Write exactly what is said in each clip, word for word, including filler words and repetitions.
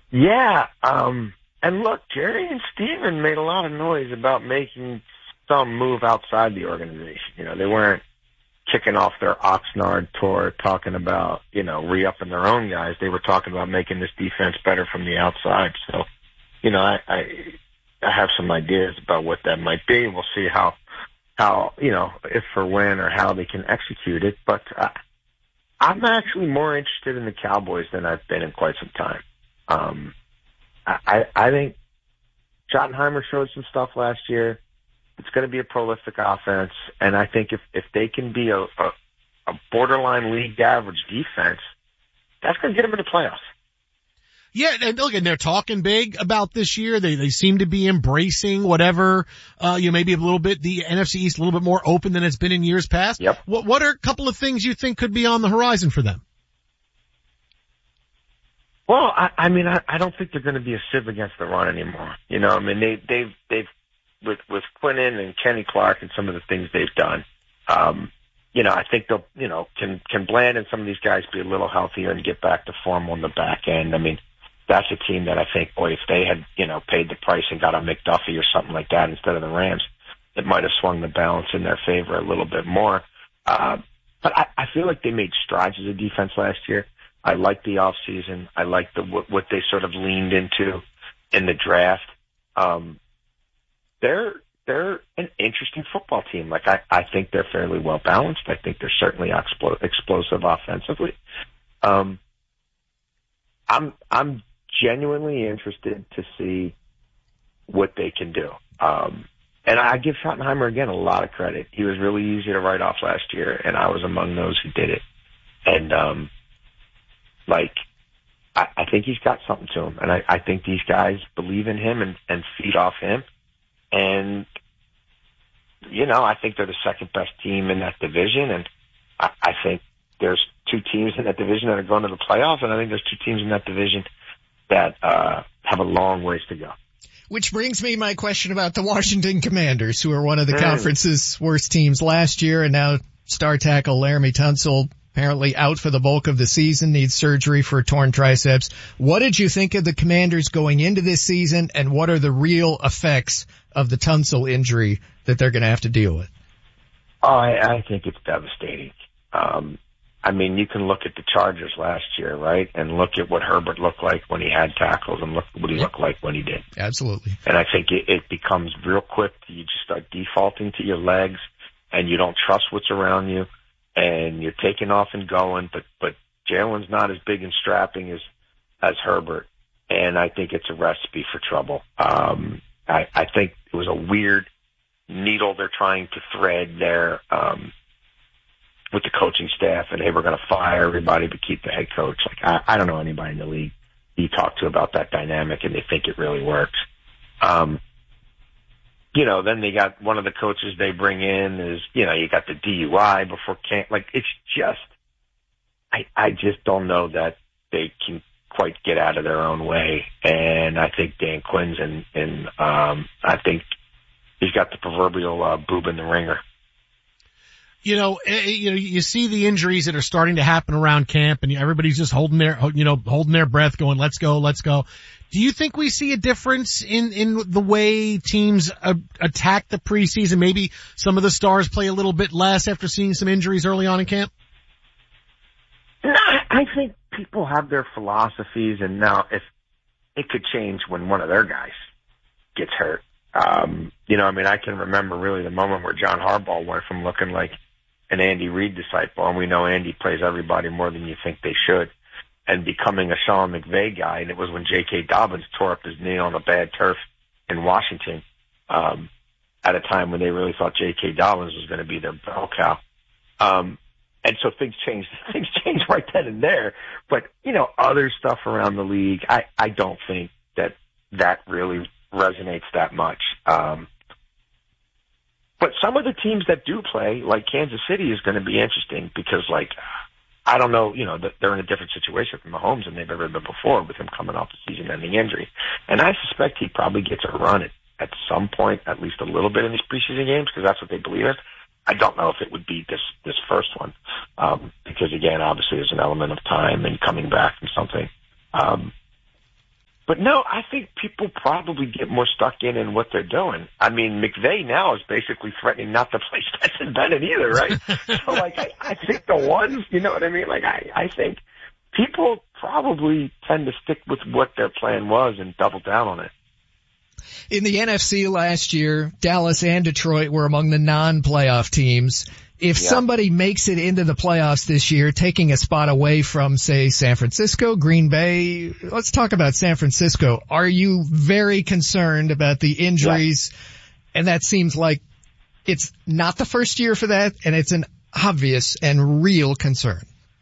Yeah, um, and look, Jerry and Steven made a lot of noise about making some move outside the organization. You know, they weren't kicking off their Oxnard tour talking about, you know, re-upping their own guys. They were talking about making this defense better from the outside. So, you know, I, I, I have some ideas about what that might be. We'll see how, how, you know, if or when or how they can execute it. But uh, I'm actually more interested in the Cowboys than I've been in quite some time. Um, I, I think Schottenheimer showed some stuff last year. It's going to be a prolific offense, and I think if, if they can be a, a, a borderline league average defense, that's going to get them in the playoffs. Yeah, and look, and they're talking big about this year. They they seem to be embracing whatever, uh, you know, maybe a little bit, the N F C East a little bit more open than it's been in years past. Yep. What, what are a couple of things you think could be on the horizon for them? Well, I, I mean, I, I don't think they're going to be a sieve against the run anymore. You know, I mean, they, they've, they've, with, with Quinnen and Kenny Clark and some of the things they've done, um, you know, I think they'll, you know, can, can Bland and some of these guys be a little healthier and get back to form on the back end? I mean, that's a team that I think, boy, if they had, you know, paid the price and got a McDuffie or something like that instead of the Rams, it might have swung the balance in their favor a little bit more. Uh, but I, I feel like they made strides as a defense last year. I like the off season. I like the what, what they sort of leaned into in the draft. Um, they're they're an interesting football team. Like I, I think they're fairly well balanced. I think they're certainly expl- explosive offensively. Um, I'm I'm genuinely interested to see what they can do. Um, and I give Schottenheimer again a lot of credit. He was really easy to write off last year, and I was among those who did it. And um, Like, I, I think he's got something to him, and I, I think these guys believe in him and, and feed off him. And, you know, I think they're the second best team in that division, and I, I think there's two teams in that division that are going to the playoffs, and I think there's two teams in that division that uh, have a long ways to go. Which brings me my question about the Washington Commanders, who are one of the mm. conference's worst teams last year, and now star tackle Laramie Tunsil apparently out for the bulk of the season, needs surgery for a torn triceps. What did you think of the Commanders going into this season, and what are the real effects of the Tunsil injury that they're going to have to deal with? Oh, I, I think it's devastating. Um, I mean, you can look at the Chargers last year, right, and look at what Herbert looked like when he had tackles and look at what he looked like when he did. Absolutely. And I think it, it becomes real quick. You just start defaulting to your legs, and you don't trust what's around you. And you're taking off and going, but, but Jalen's not as big and strapping as, as Herbert. And I think it's a recipe for trouble. Um, I, I think it was a weird needle they're trying to thread there, um, with the coaching staff, and they were going to fire everybody but keep the head coach. Like, I, I don't know anybody in the league you talk to about that dynamic, and they think it really works. Um, You know, then they got one of the coaches they bring in is, you know, you got the D U I before camp. Like, it's just, I, I just don't know that they can quite get out of their own way. And I think Dan Quinn's in, in um, I think he's got the proverbial uh, boob in the ringer. You know, you know, you see the injuries that are starting to happen around camp, and everybody's just holding their, you know, holding their breath, going, "Let's go, let's go." Do you think we see a difference in in the way teams uh, attack the preseason? Maybe some of the stars play a little bit less after seeing some injuries early on in camp. No, I think people have their philosophies, and now if it could change when one of their guys gets hurt. Um, you know, I mean, I can remember really the moment where John Harbaugh went from looking like an Andy Reid disciple, and we know Andy plays everybody more than you think they should, and becoming a Sean McVay guy. And it was when J K. Dobbins tore up his knee on a bad turf in Washington, um, at a time when they really thought J K. Dobbins was going to be their bell cow. Um, and so things changed, things changed right then and there. But, you know, other stuff around the league, I, I don't think that that really resonates that much. Um, But some of the teams that do play, like Kansas City, is going to be interesting because, like, I don't know, you know, they're in a different situation from Mahomes than they've ever been before with him coming off a season-ending injury. And I suspect he probably gets a run at, at some point, at least a little bit in these preseason games, because that's what they believe in. I don't know if it would be this, this first one, um, because, again, obviously there's an element of time and coming back from something. Um, But no, I think people probably get more stuck in in what they're doing. I mean, McVay now is basically threatening not to play Stetson Bennett either, right? So, like, I, I think the ones, you know what I mean? Like, I, I think people probably tend to stick with what their plan was and double down on it. In the N F C last year, Dallas and Detroit were among the non-playoff teams. If yeah. somebody makes it into the playoffs this year, taking a spot away from, say, San Francisco, Green Bay, let's talk about San Francisco. Are you very concerned about the injuries? Yeah. And that seems like it's not the first year for that, and it's an obvious and real concern.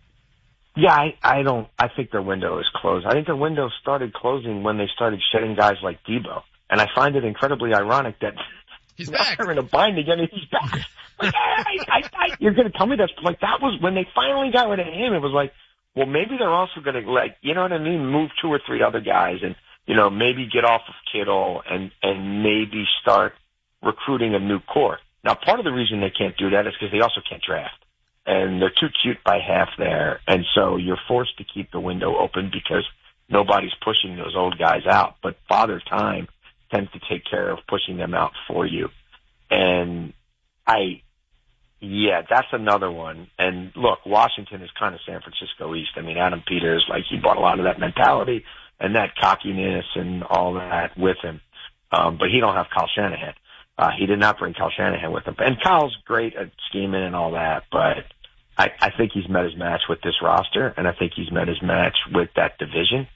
Yeah, I, I don't, I think their window is closed. I think their window started closing when they started shedding guys like Debo. And I find it incredibly ironic that he's back. They're in a bind again and he's back. Like, I, I, I, you're going to tell me that's like, that was when they finally got rid of him. It was like, well, maybe they're also going to, like, you know what I mean? Move two or three other guys and, you know, maybe get off of Kittle and, and maybe start recruiting a new core. Now, part of the reason they can't do that is because they also can't draft. And they're too cute by half there. And so you're forced to keep the window open because nobody's pushing those old guys out. But Father Time tends to take care of pushing them out for you. And I, yeah, that's another one. And look, Washington is kind of San Francisco East. I mean, Adam Peters, like, he brought a lot of that mentality and that cockiness and all that with him. Um, but he don't have Kyle Shanahan. Uh, he did not bring Kyle Shanahan with him. And Kyle's great at scheming and all that, but I, I think he's met his match with this roster, and I think he's met his match with that division.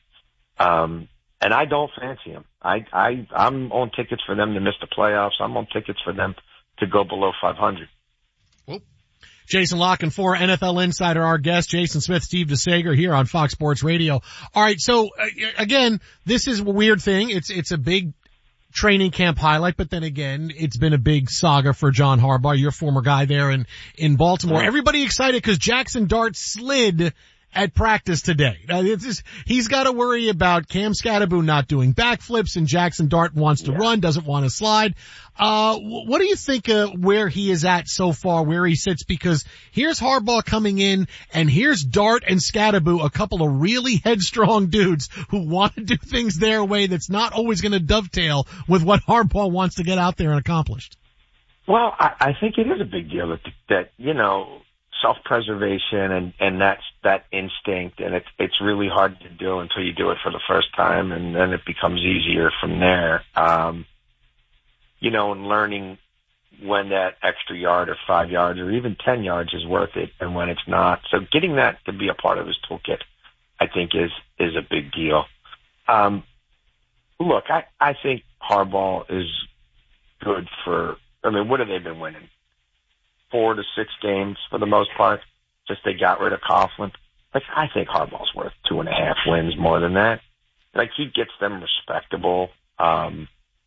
Um, and I don't fancy him. I, I, I'm on tickets for them to miss the playoffs. I'm on tickets for them to go below five hundred. Well, Jason La Canfora, N F L Insider, our guest, Jason Smith, Steve DeSager here on Fox Sports Radio. All right, so uh, again, this is a weird thing. It's it's a big training camp highlight, but then again, it's been a big saga for John Harbaugh, your former guy there in in Baltimore. Everybody excited because Jackson Dart slid at practice today. Now, it's just, he's got to worry about Cam Scatterbo not doing backflips, and Jackson Dart wants to yeah. run, doesn't want to slide. Uh, what do you think uh, where he is at so far, where he sits? Because here's Harbaugh coming in, and here's Dart and Scatterbo, a couple of really headstrong dudes who want to do things their way that's not always going to dovetail with what Harbaugh wants to get out there and accomplish. Well, I, I think it is a big deal that, that you know, self-preservation and, and that's, that instinct, and it's, it's really hard to do until you do it for the first time, and then it becomes easier from there. Um, you know, and learning when that extra yard or five yards or even ten yards is worth it and when it's not. So getting that to be a part of his toolkit, I think is, is a big deal. Um, look, I, I think Harbaugh is good for, I mean, what have they been winning? Four to six games for the most part. Just they got rid of Coughlin. Like, I think Harbaugh's worth two and a half wins more than that. Like, he gets them respectable. Um,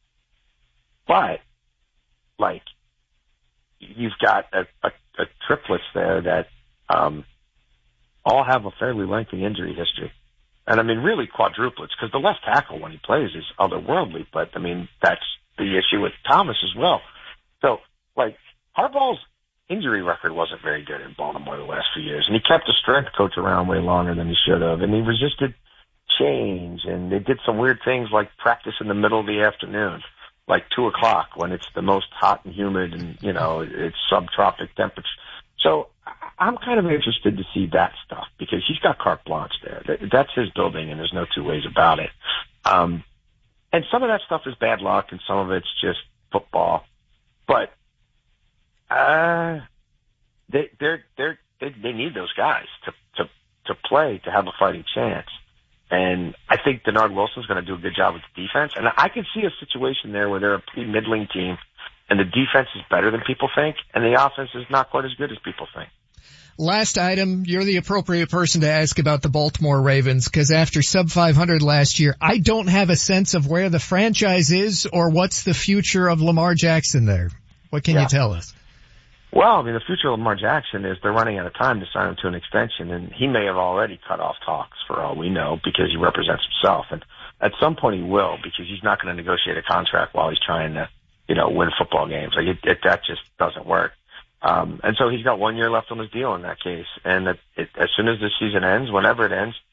but, like, you've got a, a, a triplets there that um, all have a fairly lengthy injury history. And, I mean, really quadruplets, because the left tackle when he plays is otherworldly. But, I mean, that's the issue with Thomas as well. So, like, Harbaugh's injury record wasn't very good in Baltimore the last few years, and he kept the strength coach around way longer than he should have, and he resisted change, and they did some weird things like practice in the middle of the afternoon, like two o'clock when it's the most hot and humid and, you know, it's subtropic temperature. So I'm kind of interested to see that stuff because he's got carte blanche there. That's his building, and there's no two ways about it. Um, and some of that stuff is bad luck, and some of it's just football, but Uh, they, they're, they're, they, they need those guys to, to, to play, to have a fighting chance. And I think Denard Wilson's going to do a good job with the defense. And I can see a situation there where they're a pretty middling team and the defense is better than people think and the offense is not quite as good as people think. Last item, you're the appropriate person to ask about the Baltimore Ravens because after sub five hundred last year, I don't have a sense of where the franchise is or what's the future of Lamar Jackson there. What can yeah. you tell us? Well, I mean, the future of Lamar Jackson is they're running out of time to sign him to an extension, and he may have already cut off talks for all we know because he represents himself. And at some point he will because he's not going to negotiate a contract while he's trying to, you know, win football games. Like, it, it, that just doesn't work. Um, and so he's got one year left on his deal in that case. And it, it, as soon as the season ends, whenever it ends,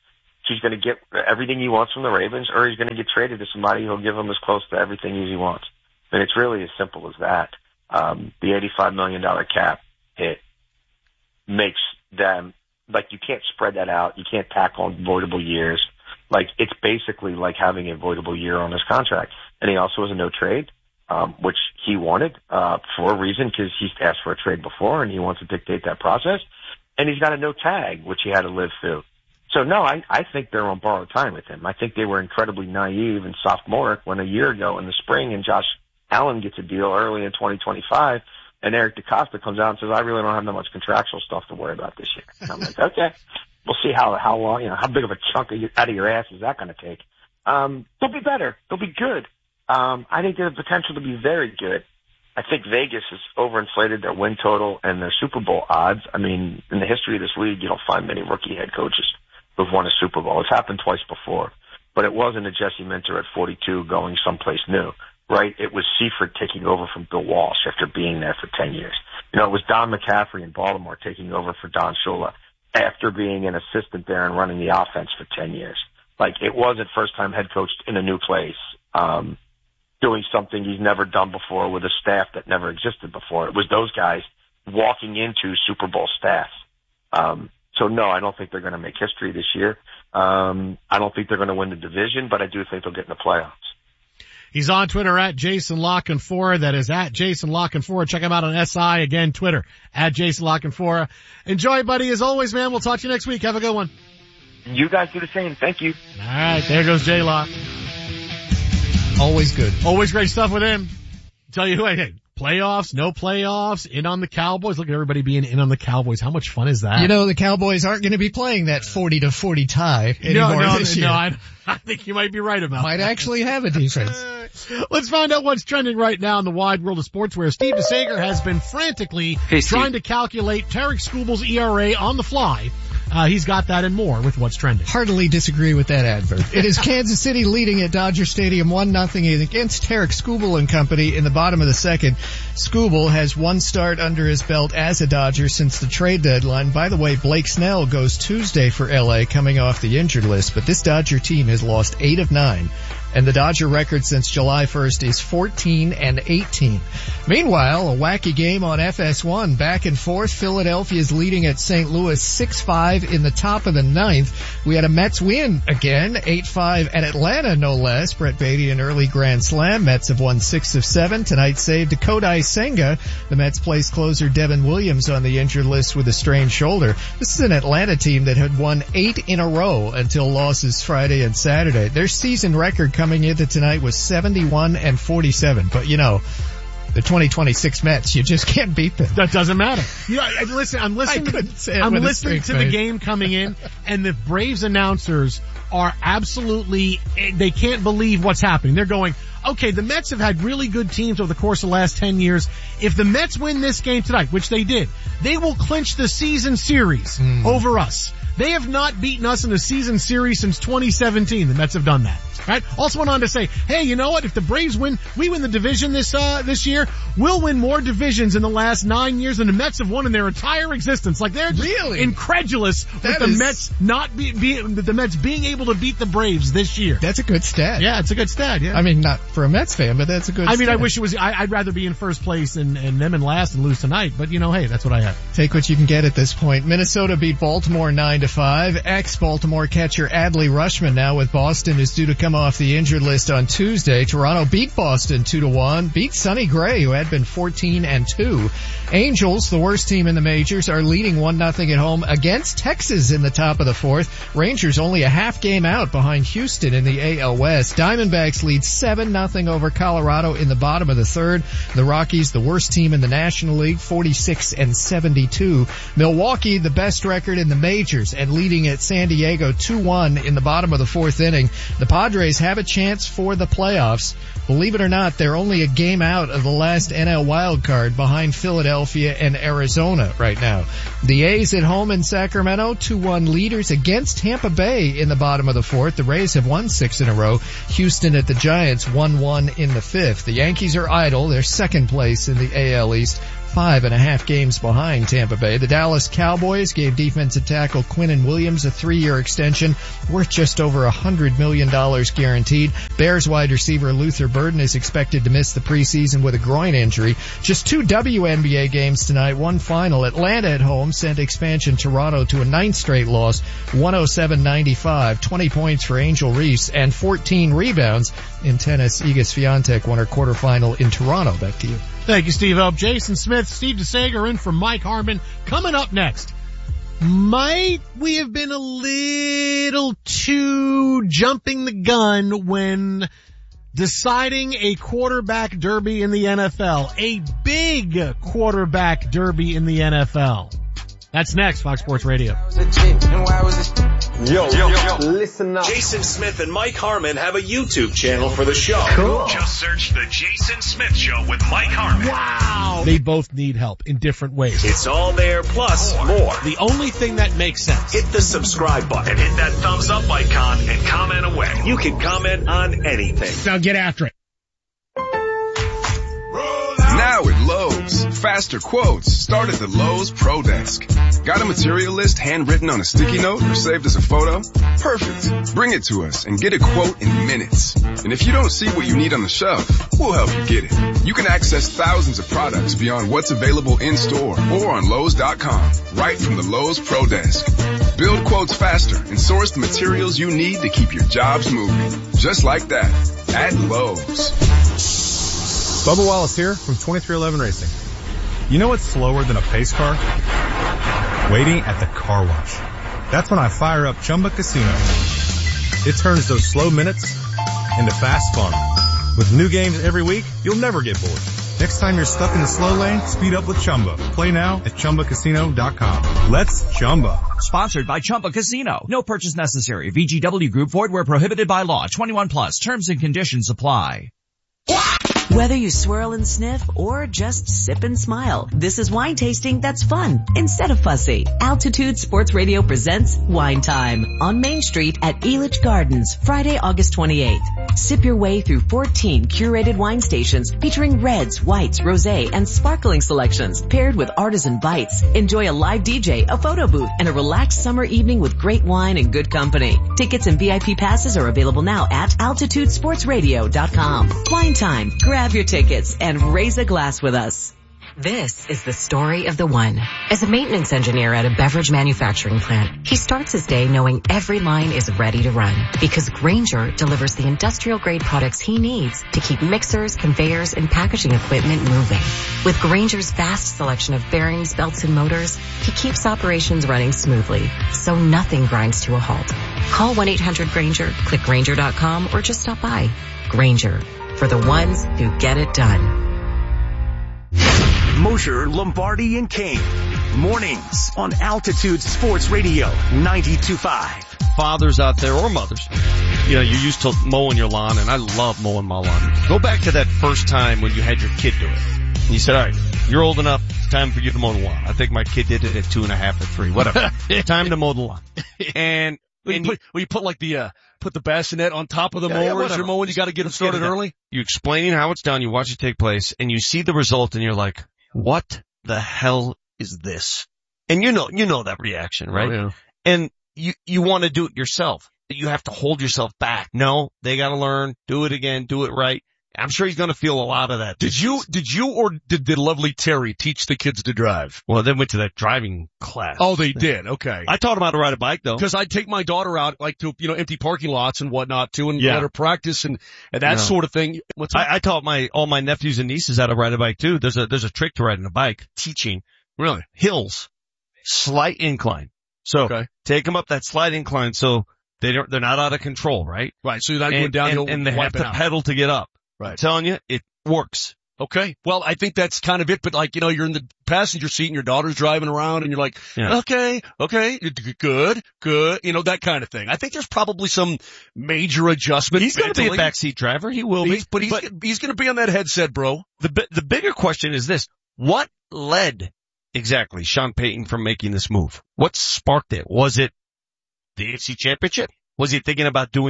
he's going to get everything he wants from the Ravens, or he's going to get traded to somebody who'll give him as close to everything as he wants. And it's really as simple as that. Um, the eighty-five million dollars cap hit makes them, like, you can't spread that out. You can't tack on voidable years. Like, it's basically like having a voidable year on his contract. And he also has a no trade, um, which he wanted, uh, for a reason, because he's asked for a trade before and he wants to dictate that process. And he's got a no tag, which he had to live through. So no, I, I think they're on borrowed time with him. I think they were incredibly naive and sophomoric when a year ago in the spring and Josh Allen gets a deal early in twenty twenty-five and Eric DeCosta comes out and says, I really don't have that much contractual stuff to worry about this year. And I'm like, okay, we'll see how, how long, you know, how big of a chunk of your, out of your ass is that going to take? Um, they'll be better. They'll be good. Um, I think they have potential to be very good. I think Vegas has overinflated their win total and their Super Bowl odds. I mean, in the history of this league, you don't find many rookie head coaches who've won a Super Bowl. It's happened twice before, but it wasn't a Jesse Minter at forty-two going someplace new, right? It was Seifert taking over from Bill Walsh after being there for ten years. You know, it was Don McCaffrey in Baltimore taking over for Don Shula after being an assistant there and running the offense for ten years. Like, it wasn't first time head coach in a new place, um, doing something he's never done before with a staff that never existed before. It was those guys walking into Super Bowl staff. Um, So, no, I don't think they're going to make history this year. Um, I don't think they're going to win the division, but I do think they'll get in the playoffs. He's on Twitter at Jason Lockenfora. That is at Jason Lockenfora. Check him out on S I. Again, Twitter at Jason Lockenfora. Enjoy, buddy. As always, man, we'll talk to you next week. Have a good one. You guys do the same. Thank you. All right, there goes J-Lock. Always good. Always great stuff with him. Tell you who, hey, playoffs, no playoffs, in on the Cowboys. Look at everybody being in on the Cowboys. How much fun is that? You know, the Cowboys aren't going to be playing that forty to forty tie anymore no, no, this year. No, I, I think you might be right about might that. Might actually have a defense. Let's find out what's trending right now in the wide world of sportswear. Steve DeSager has been frantically hey, trying to calculate Tarek Skubel's E R A on the fly. Uh, he's got that and more with what's trending. Heartily disagree with that advert. It is Kansas City leading at Dodger Stadium one nothing against Tarek Skubel and company in the bottom of the second. Skubel has one start under his belt as a Dodger since the trade deadline. By the way, Blake Snell goes Tuesday for L A coming off the injured list, but this Dodger team has lost eight of nine. And the Dodger record since July first is fourteen and eighteen. Meanwhile, a wacky game on F S one. Back and forth, Philadelphia is leading at Saint Louis six five in the top of the ninth. We had a Mets win again, eight five at Atlanta, no less. Brett Baty, an early grand slam. Mets have won six of seven. Tonight saved to Kodai Senga. The Mets place closer Devin Williams on the injured list with a strained shoulder. This is an Atlanta team that had won eight in a row until losses Friday and Saturday. Their season record coming into tonight was seventy-one and forty-seven. But, you know, the twenty twenty-six Mets, you just can't beat them. That doesn't matter. You know, I, listen, I'm listening, I say it I'm with listening to face. the game coming in, and the Braves announcers are absolutely, they can't believe what's happening. They're going, okay, the Mets have had really good teams over the course of the last ten years. If the Mets win this game tonight, which they did, they will clinch the season series mm. over us. They have not beaten us in a season series since twenty seventeen. The Mets have done that. Right? Also went on to say, hey, you know what? If the Braves win, we win the division this, uh, this year, we'll win more divisions in the last nine years than the Mets have won in their entire existence. Like, they're just really incredulous that with the is... Mets not be, be, the Mets being able to beat the Braves this year. That's a good stat. Yeah, it's a good stat, yeah. I mean, not for a Mets fan, but that's a good I stat. mean, I wish it was, I, I'd rather be in first place and, and them in last and lose tonight, but you know, hey, that's what I have. Take what you can get at this point. Minnesota beat Baltimore nine to five. Ex-Baltimore catcher Adley Rutschman now with Boston is due to come off the injured list on Tuesday. Toronto beat Boston two to one, beat Sonny Gray, who had been fourteen and two. Angels, the worst team in the majors, are leading one nothing at home against Texas in the top of the fourth. Rangers only a half game out behind Houston in the A L West. Diamondbacks lead seven nothing over Colorado in the bottom of the third. The Rockies, the worst team in the National League, forty-six and seventy-two. Milwaukee, the best record in the majors and leading at San Diego two one in the bottom of the fourth inning. The Padres have a chance for the playoffs. Believe it or not, they're only a game out of the last N L wild card behind Philadelphia and Arizona right now. The A's at home in Sacramento, two one leaders against Tampa Bay in the bottom of the fourth. The Rays have won six in a row. Houston at the Giants, one one in the fifth. The Yankees are idle. They're second place in the A L East, five and a half games behind Tampa Bay. The Dallas Cowboys gave defensive tackle Quinnen Williams a three-year extension worth just over one hundred million dollars guaranteed. Bears wide receiver Luther Burden is expected to miss the preseason with a groin injury. Just two W N B A games tonight, one final. Atlanta at home sent expansion Toronto to a ninth straight loss, one oh seven ninety-five. twenty points for Angel Reese and fourteen rebounds in tennis. Iga Swiatek won her quarterfinal in Toronto. Back to you. Thank you, Steve Elb. Jason Smith, Steve DeSager in for Mike Harmon. Coming up next, might we have been a little too jumping the gun when deciding a quarterback derby in the N F L? A big quarterback derby in the N F L. That's next, Fox Sports Radio. Yo, yo, yo, listen up. Jason Smith and Mike Harmon have a YouTube channel for the show. Cool. Just search The Jason Smith Show with Mike Harmon. Wow. They both need help in different ways. It's all there, plus more. The only thing that makes sense. Hit the subscribe button, hit that thumbs up icon, and comment away. You can comment on anything. Now get after it. Now at Lowe's, faster quotes start at the Lowe's Pro Desk. Got a material list handwritten on a sticky note or saved as a photo? Perfect. Bring it to us and get a quote in minutes. And if you don't see what you need on the shelf, we'll help you get it. You can access thousands of products beyond what's available in store or on Lowe's dot com, right from the Lowe's Pro Desk. Build quotes faster and source the materials you need to keep your jobs moving. Just like that, at Lowe's. Bubba Wallace here from twenty-three eleven Racing. You know what's slower than a pace car? Waiting at the car wash. That's when I fire up Chumba Casino. It turns those slow minutes into fast fun. With new games every week, you'll never get bored. Next time you're stuck in the slow lane, speed up with Chumba. Play now at Chumba Casino dot com. Let's Chumba. Sponsored by Chumba Casino. No purchase necessary. V G W Group. Void where prohibited by law. twenty-one plus. Terms and conditions apply. Whether you swirl and sniff or just sip and smile, this is wine tasting that's fun instead of fussy. Altitude Sports Radio presents Wine Time on Main Street at Elitch Gardens, Friday, August twenty-eighth. Sip your way through fourteen curated wine stations featuring reds, whites, rosé, and sparkling selections paired with artisan bites. Enjoy a live D J, a photo booth, and a relaxed summer evening with great wine and good company. Tickets and V I P passes are available now at altitude sports radio dot com. Wine Time. Grab your tickets and raise a glass with us. This is the story of the one. As a maintenance engineer at a beverage manufacturing plant, he starts his day knowing every line is ready to run because Grainger delivers the industrial-grade products he needs to keep mixers, conveyors, and packaging equipment moving. With Grainger's vast selection of bearings, belts, and motors, he keeps operations running smoothly, so nothing grinds to a halt. Call one eight hundred Grainger, click Grainger dot com, or just stop by. Grainger, for the ones who get it done. Mosher, Lombardi, and Kane. Mornings on Altitude Sports Radio ninety-two point five. Fathers out there or mothers, you know, you're used to mowing your lawn, and I love mowing my lawn. Go back to that first time when you had your kid do it. And you said, all right, you're old enough, it's time for you to mow the lawn. I think my kid did it at two and a half or three, whatever. Time to mow the lawn. And, Well, and you put, well, you put like the, uh, put the bassinet on top of the Yeah, yeah, mower as whatever. you're mowing. You got to get it Let's started get it done. early. You explaining how it's done, you watch it take place, and you see the result, and you're like, what the hell is this? And you know, you know that reaction, right? Oh, yeah. And you, you want to do it yourself. You have to hold yourself back. No, they got to learn, do it again, do it right. I'm sure he's going to feel a lot of that. Did you, did you or did the lovely Terry teach the kids to drive? Well, they went to that driving class. Oh, they did. Okay. I taught them how to ride a bike though. Cause I'd take my daughter out like to, you know, empty parking lots and whatnot too and Yeah. let her practice and, and that No. sort of thing. What's that? I, I taught my, all my nephews and nieces how to ride a bike too. There's a, there's a trick to riding a bike, teaching. Really? Hills, slight incline. So Okay. take them up that slight incline so they don't, they're not out of control, right? Right. So you're not going And, downhill and, and they have wiping to out. pedal to get up. Right. I'm telling you, it works. Okay. Well, I think that's kind of it, but like, you know, you're in the passenger seat and your daughter's driving around and you're like, Yeah. okay, okay, good, good, you know, that kind of thing. I think there's probably some major adjustment. He's going to be a mentally. backseat driver. He will He's- be. but he's, he's going to be on that headset, bro. The bi- the bigger question is this: what led exactly Sean Payton from making this move? What sparked it? Was it the A F C Championship? Was he thinking about doing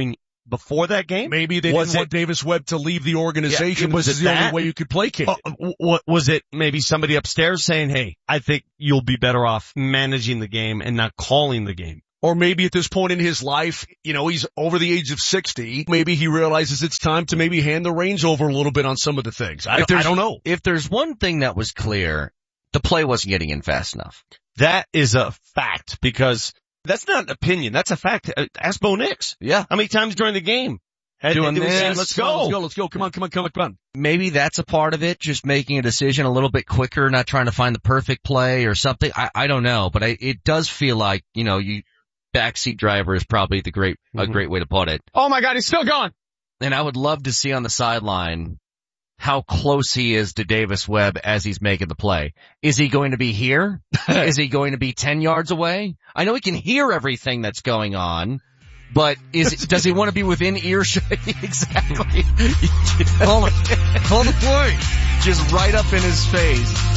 before that game? Maybe they was didn't it, want Davis Webb to leave the organization. Yeah, was this is it the that? only way you could placate uh, it. What was it? Maybe somebody upstairs saying, "Hey, I think you'll be better off managing the game and not calling the game." Or maybe at this point in his life, you know, he's over the age of sixty. Maybe he realizes it's time to maybe hand the reins over a little bit on some of the things. I, I don't know. If there's one thing that was clear, the play wasn't getting in fast enough. That is a fact, because that's not an opinion. That's a fact. Ask Bo Nix. Yeah. How many times during the game? Had, Doing was this. saying, let's go. Let's go. Let's go. Come on, come on, come on, come on. Maybe that's a part of it, just making a decision a little bit quicker, not trying to find the perfect play or something. I, I don't know, but I, it does feel like, you know, you, backseat driver is probably the great, mm-hmm. a great way to put it. Oh my God, he's still going. And I would love to see on the sideline how close he is to Davis Webb as he's making the play. Is he going to be here? Is he going to be ten yards away? I know he can hear everything that's going on, but is it, does he want to be within earshot? Exactly. Call it. Call the play. Just right up in his face.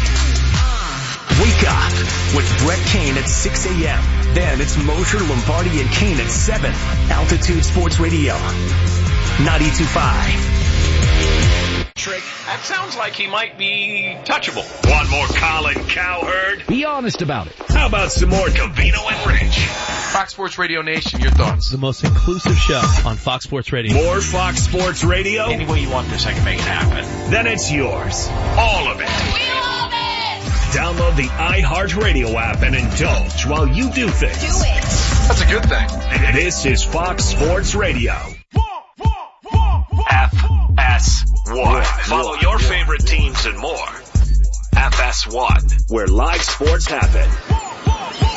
Wake up with Brett Kane at six a.m. Then it's Mosher, Lombardi, and Kane at seven. Altitude Sports Radio, ninety-two point five. Trick, that sounds like he might be touchable. Want more Colin Cowherd? Be honest about it. How about some more Covino and Rich? Fox Sports Radio Nation, your thoughts? The most inclusive show on Fox Sports Radio. More Fox Sports Radio? Any way you want this, I can make it happen. Then it's yours. All of it. We love it! Download the iHeartRadio app and indulge while you do things. Do it. That's a good thing. This is Fox Sports Radio. F S one. Follow your favorite teams and more. F S one, where live sports happen.